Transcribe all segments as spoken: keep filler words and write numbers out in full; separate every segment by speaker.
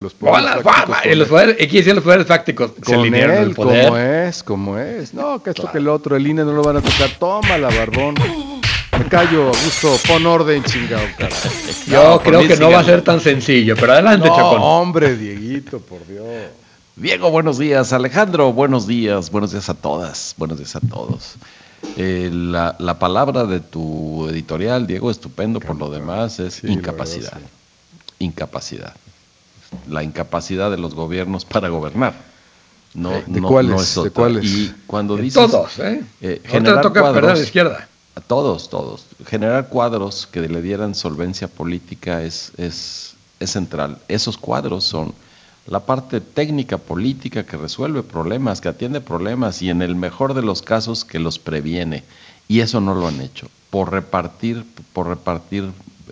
Speaker 1: los poderes
Speaker 2: Bolas,
Speaker 1: fácticos.
Speaker 2: va, los poderes, aquí decían los poderes fácticos.
Speaker 1: Con
Speaker 2: se alinearon
Speaker 1: él,
Speaker 2: el poder.
Speaker 1: como es, como es. No, que esto claro. Que el otro, el I N E no lo van a tocar. Tómala, barbón. Me callo, Augusto, pon orden, chingado, cara.
Speaker 2: Yo no, creo que no va a ser tan sencillo, pero adelante,
Speaker 1: no,
Speaker 2: Chacón.
Speaker 1: hombre, Dieguito, por Dios.
Speaker 3: Diego, buenos días. Alejandro, buenos días. Buenos días a todas. Buenos días a todos. Eh, la, la palabra de tu editorial, Diego, estupendo. Por lo demás, es sí, incapacidad. Verdad, sí. Incapacidad. La incapacidad de los gobiernos para gobernar. No,
Speaker 1: ¿De,
Speaker 3: no,
Speaker 1: cuáles?
Speaker 3: No es
Speaker 1: ¿De cuáles?
Speaker 3: Y cuando
Speaker 2: de
Speaker 3: dices,
Speaker 2: todos, ¿eh?
Speaker 3: eh
Speaker 2: no te toca cuadros, perder a la izquierda.
Speaker 3: A todos, todos. Generar cuadros que le dieran solvencia política es, es, es central. Esos cuadros son la parte técnica política que resuelve problemas, que atiende problemas y en el mejor de los casos que los previene. Y eso no lo han hecho. Por repartir, por repartir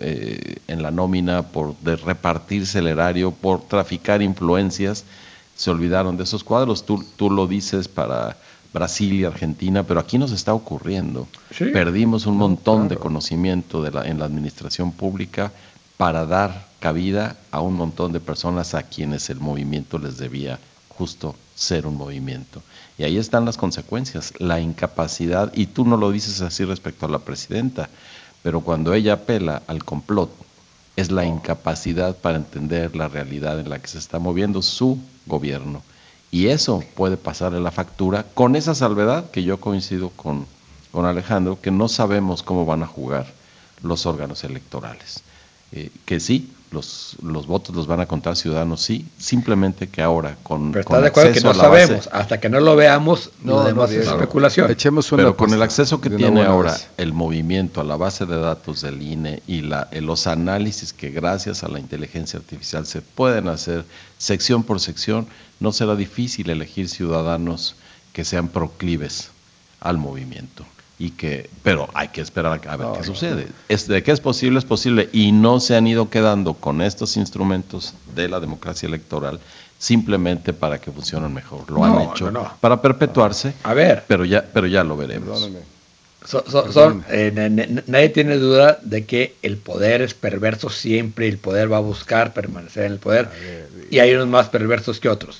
Speaker 3: eh, en la nómina, por de repartirse el erario, por traficar influencias, se olvidaron de esos cuadros. Tú, tú lo dices para Brasil y Argentina, pero aquí nos está ocurriendo. ¿Sí? Perdimos un montón no, claro. de conocimiento de la, en la administración pública para dar cabida a un montón de personas a quienes el movimiento les debía justo ser un movimiento. Y ahí están las consecuencias, la incapacidad, y tú no lo dices así respecto a la presidenta, pero cuando ella apela al complot, es la incapacidad para entender la realidad en la que se está moviendo su gobierno. Y eso puede pasarle la factura con esa salvedad que yo coincido con, con Alejandro, que no sabemos cómo van a jugar los órganos electorales. Eh, que sí, los, los votos los van a contar ciudadanos, sí, simplemente que ahora con
Speaker 2: Pero está
Speaker 3: con
Speaker 2: de acuerdo que no sabemos,
Speaker 3: base,
Speaker 2: hasta que no lo veamos,
Speaker 1: no,
Speaker 2: lo demás
Speaker 1: no,
Speaker 2: es especulación.
Speaker 1: Echemos una
Speaker 3: pero con el acceso que tiene ahora
Speaker 1: vez.
Speaker 3: el movimiento a la base de datos del I N E y la, los análisis que gracias a la inteligencia artificial se pueden hacer sección por sección, no será difícil elegir ciudadanos que sean proclives al movimiento. Y que, pero hay que esperar a ver no, qué no, sucede. No. Es, de que es posible, es posible, y no se han ido quedando con estos instrumentos de la democracia electoral simplemente para que funcionen mejor. Lo no, han hecho no, no. para perpetuarse,
Speaker 2: a ver,
Speaker 3: pero ya, pero ya lo veremos.
Speaker 2: So, so, son, eh, n- nadie tiene duda de que el poder es perverso siempre, y el poder va a buscar permanecer en el poder, ver, y hay unos más perversos que otros.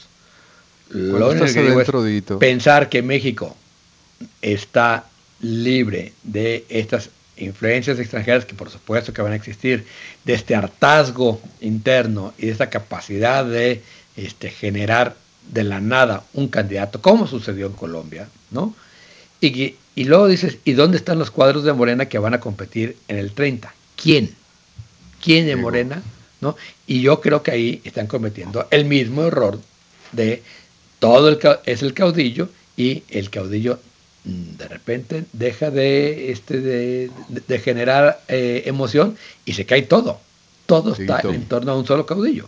Speaker 2: Lo único que digo es Dito? pensar que México está libre de estas influencias extranjeras que por supuesto que van a existir, de este hartazgo interno y de esta capacidad de este, generar de la nada un candidato, como sucedió en Colombia, ¿no? Y, y luego dices, ¿y dónde están los cuadros de Morena que van a competir en el treinta? ¿Quién? ¿Quién de Morena? ¿No? Y yo creo que ahí están cometiendo el mismo error de todo el es el caudillo y el caudillo de repente deja de este de, de, de generar eh, emoción y se cae todo. Todo sí, está todo. en torno a un solo caudillo.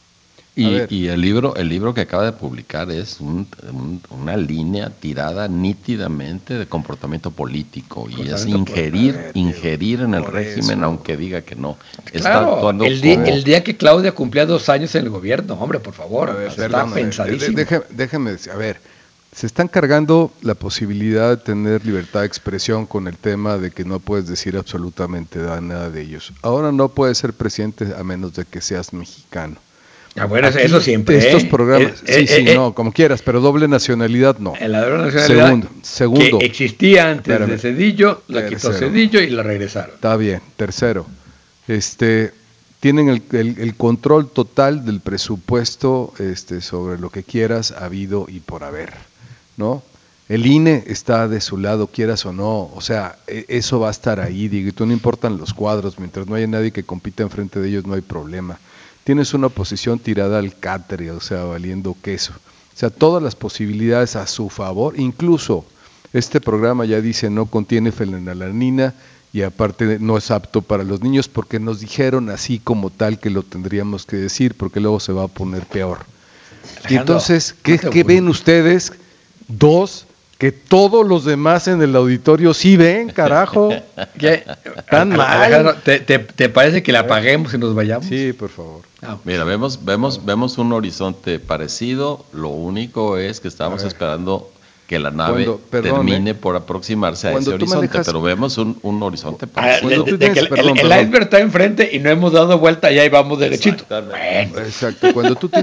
Speaker 3: Y, y el libro el libro que acaba de publicar es un, un, una línea tirada nítidamente de comportamiento político y es ingerir por, ingerir en el régimen eso. Aunque diga que no.
Speaker 2: Claro, está el, di, como... el día que Claudia cumplía dos años en el gobierno, hombre, por favor,
Speaker 1: ver,
Speaker 2: está
Speaker 1: perdón,
Speaker 2: pensadísimo.
Speaker 1: Déjeme, déjeme decir, a ver, se están cargando la posibilidad de tener libertad de expresión con el tema de que no puedes decir absolutamente nada de ellos. Ahora no puedes ser presidente a menos de que seas mexicano.
Speaker 2: Ah, bueno,
Speaker 1: Aquí,
Speaker 2: eso siempre.
Speaker 1: Estos
Speaker 2: ¿eh?
Speaker 1: programas,
Speaker 2: eh,
Speaker 1: sí, sí,
Speaker 2: eh,
Speaker 1: no, como quieras, pero doble nacionalidad no.
Speaker 2: La doble nacionalidad
Speaker 1: segundo, segundo,
Speaker 2: que existía antes
Speaker 1: espérame,
Speaker 2: de Cedillo, la
Speaker 1: tercero,
Speaker 2: quitó Cedillo y la regresaron.
Speaker 1: Está bien. Tercero, este, tienen el, el, el control total del presupuesto este, sobre lo que quieras, habido y por haber, ¿no? El I N E está de su lado, quieras o no, o sea, eso va a estar ahí, digo, y tú no importan los cuadros, mientras no haya nadie que compita enfrente de ellos no hay problema. Tienes una oposición tirada al catre, o sea, valiendo queso. O sea, todas las posibilidades a su favor, incluso este programa ya dice no contiene fenilalalanina y aparte no es apto para los niños porque nos dijeron así como tal que lo tendríamos que decir porque luego se va a poner peor. Alejandro, y entonces, ¿qué, no ¿qué ven ustedes? Dos, que todos los demás en el auditorio sí ven, carajo.
Speaker 2: ¿Qué?
Speaker 1: Tan mal.
Speaker 2: Alejandro, ¿te, te, ¿te parece que la apaguemos y nos vayamos?
Speaker 1: Sí, por favor.
Speaker 3: Ah, Mira, vemos, vemos, vemos un horizonte parecido, lo único es que estamos esperando que la nave Cuando, perdón, termine eh, por aproximarse a ese horizonte, manejas... pero vemos un, un horizonte parecido.
Speaker 2: Ah, de, de, de que el, perdón, el, el iceberg está enfrente y no hemos dado vuelta y ahí vamos derechito.
Speaker 1: Bueno. Exacto, cuando tú